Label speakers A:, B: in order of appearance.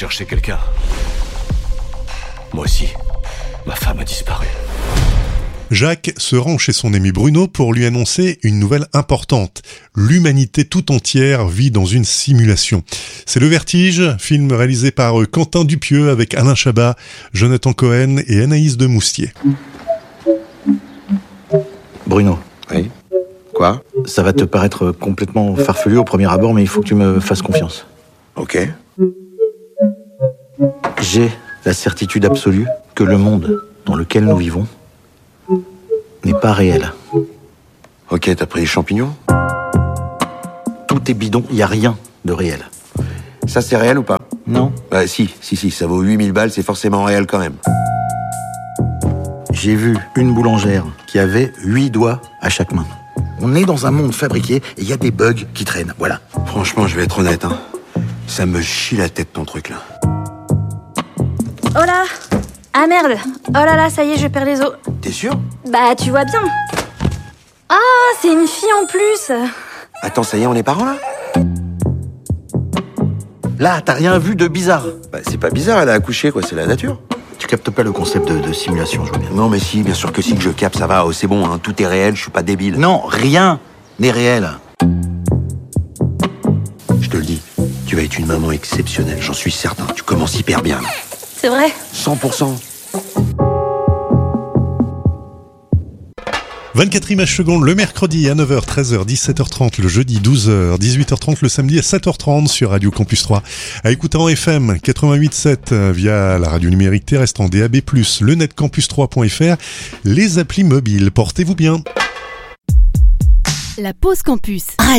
A: chercher quelqu'un. Moi aussi, ma femme a disparu.
B: Jacques se rend chez son ami Bruno pour lui annoncer une nouvelle importante. L'humanité tout entière vit dans une simulation. C'est Le Vertige, film réalisé par Quentin Dupieux avec Alain Chabat, Jonathan Cohen et Anaïs de Moustier.
C: Bruno.
D: Oui. Quoi ?
C: Ça va te paraître complètement farfelu au premier abord, mais il faut que tu me fasses confiance.
D: Ok.
C: J'ai la certitude absolue que le monde dans lequel nous vivons n'est pas réel.
D: Ok, t'as pris les champignons ?
C: Tout est bidon, il n'y a rien de réel.
D: Ça, c'est réel ou pas ?
C: Non.
D: Bah si, ça vaut 8000 balles, c'est forcément réel quand même.
C: J'ai vu une boulangère qui avait 8 doigts à chaque main. On est dans un monde fabriqué et il y a des bugs qui traînent, voilà.
D: Franchement, je vais être honnête, hein. Ça me chie la tête ton truc là.
E: Oh là! Ah merde! Oh là là, ça y est, je perds les os.
D: T'es sûr ?
E: Bah, tu vois bien. Ah, c'est une fille en plus.
D: Attends, ça y est, on est parents là ?
C: Là, t'as rien vu de bizarre.
D: Bah c'est pas bizarre, elle a accouché quoi, c'est la nature.
C: Tu captes pas le concept de simulation, je vois bien.
D: Non mais si, bien sûr que si, que je capte, ça va, c'est bon, hein, tout est réel, je suis pas débile.
C: Non, rien n'est réel.
D: Je te le dis, tu vas être une maman exceptionnelle, j'en suis certain, tu commences hyper bien là.
E: C'est vrai?
D: 100%.
B: 24 images secondes le mercredi à 9h, 13h, 17h30, le jeudi 12h, 18h30, le samedi à 7h30 sur Radio Campus 3. À écouter en FM 88.7 via la radio numérique terrestre en DAB+, le net campus3.fr, les applis mobiles. Portez-vous bien.
F: La pause campus. Radio.